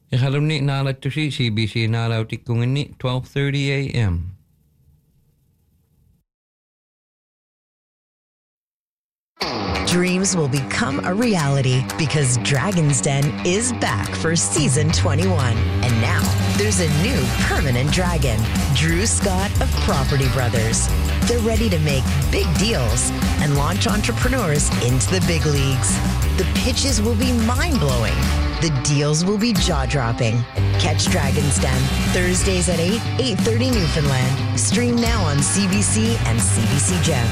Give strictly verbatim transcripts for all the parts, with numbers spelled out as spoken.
Ihalumni nalatusi C B C nalautikungini twelve thirty a.m. Dreams will become a reality because Dragon's Den is back for season twenty-one. And now there's a new permanent dragon, Drew Scott of Property Brothers. They're ready to make big deals and launch entrepreneurs into the big leagues. The pitches will be mind-blowing. The deals will be jaw-dropping. Catch Dragon's Den Thursdays at eight, eight thirty Newfoundland. Stream now on C B C and C B C Gem.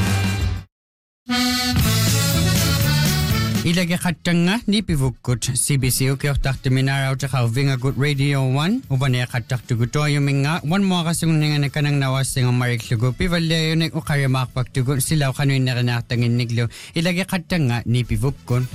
Ilagi khattanga ni pivukkut C B C ukiortartiminaraw taqawvinga good Radio one ubane khattartuguto yuminga one mo kasunninga kanang nawasing mariklugo pivallayonek ukarimakpaktugo silaw kanuinnarinartanginniglo ilagi khattanga ni pivukkun.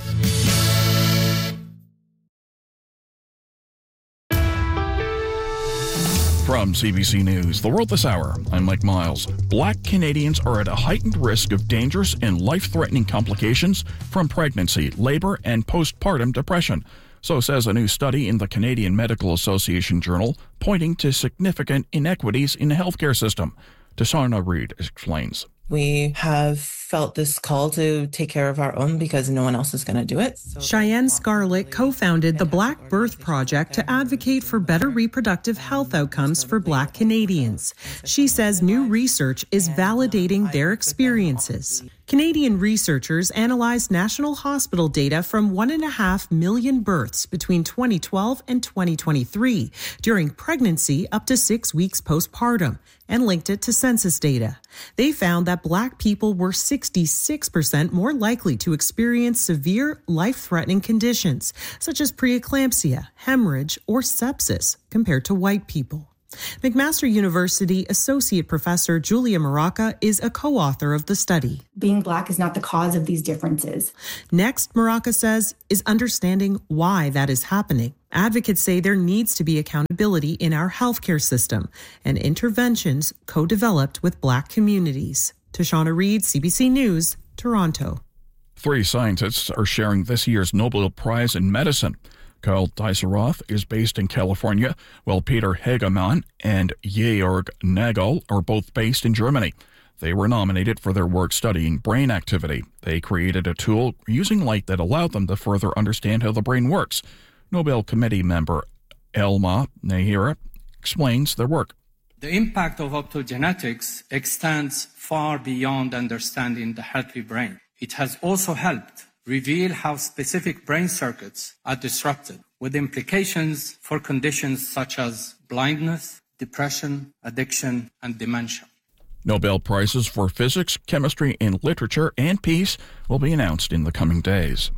From C B C News, The World This Hour, I'm Mike Miles. Black Canadians are at a heightened risk of dangerous and life-threatening complications from pregnancy, labor, and postpartum depression. So says a new study in the Canadian Medical Association Journal, pointing to significant inequities in the healthcare system. Tasarna Reid explains. We have felt this call to take care of our own because no one else is going to do it. So Cheyenne Scarlett co-founded the Black Birth Project to advocate for better reproductive health outcomes for Black Canadians. She says new research is validating their experiences. Canadian researchers analyzed national hospital data from one and a half million births between twenty twelve and twenty twenty-three during pregnancy up to six weeks postpartum and linked it to census data. They found that Black people were sixty-six percent more likely to experience severe life-threatening conditions such as preeclampsia, hemorrhage, or sepsis compared to white people. McMaster University Associate Professor Julia Maraca is a co-author of the study. Being Black is not the cause of these differences. Next, Maraca says, is understanding why that is happening. Advocates say there needs to be accountability in our healthcare system and interventions co-developed with Black communities. Tashauna Reid, C B C News, Toronto. Three scientists are sharing this year's Nobel Prize in Medicine. Kyle Diceroth is based in California, while Peter Hegemann and Georg Nagel are both based in Germany. They were nominated for their work studying brain activity. They created a tool using light that allowed them to further understand how the brain works. Nobel Committee member Elma Nahira explains their work. The impact of optogenetics extends far beyond understanding the healthy brain. It has also helped reveal how specific brain circuits are disrupted, with implications for conditions such as blindness, depression, addiction, and dementia. Nobel Prizes for Physics, Chemistry, and Literature and Peace will be announced in the coming days.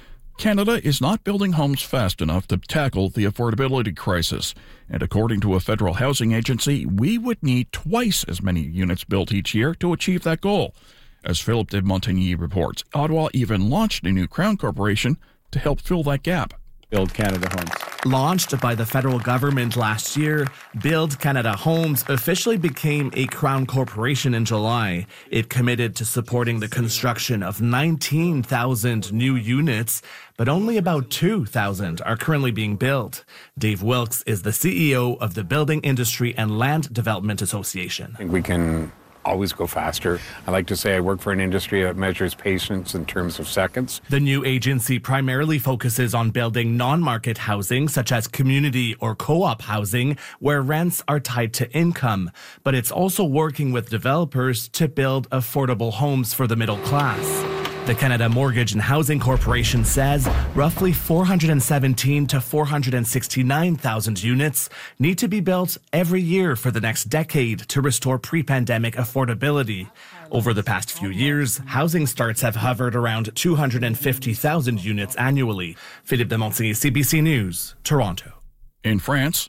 Canada is not building homes fast enough to tackle the affordability crisis, and according to a federal housing agency, we would need twice as many units built each year to achieve that goal. As Philippe de Montigny reports, Ottawa even launched a new Crown Corporation to help fill that gap. Build Canada Homes. Launched by the federal government last year, Build Canada Homes officially became a Crown Corporation in July. It committed to supporting the construction of nineteen thousand new units, but only about two thousand are currently being built. Dave Wilkes is the C E O of the Building Industry and Land Development Association. I think we can always go faster. I like to say I work for an industry that measures patience in terms of seconds. The new agency primarily focuses on building non-market housing, such as community or co-op housing, where rents are tied to income. But it's also working with developers to build affordable homes for the middle class. The Canada Mortgage and Housing Corporation says roughly four hundred seventeen to four hundred sixty-nine thousand units need to be built every year for the next decade to restore pre-pandemic affordability. Over the past few years, housing starts have hovered around two hundred fifty thousand units annually. Philippe de Montigny, C B C News, Toronto. In France,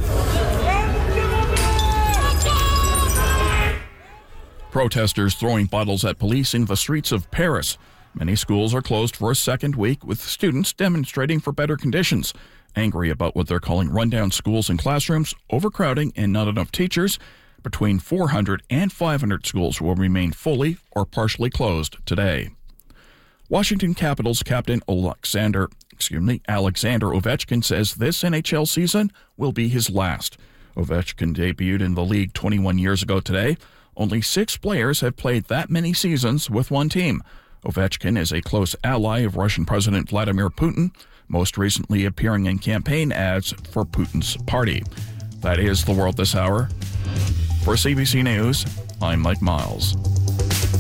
protesters throwing bottles at police in the streets of Paris. Many schools are closed for a second week, with students demonstrating for better conditions. Angry about what they're calling rundown schools and classrooms, overcrowding, and not enough teachers, between four hundred and five hundred schools will remain fully or partially closed today. Washington Capitals captain Alexander excuse me, Alexander Ovechkin says this N H L season will be his last. Ovechkin debuted in the league twenty-one years ago today. Only six players have played that many seasons with one team. Ovechkin is a close ally of Russian President Vladimir Putin, most recently appearing in campaign ads for Putin's party. That is the world this hour. For C B C News, I'm Mike Miles.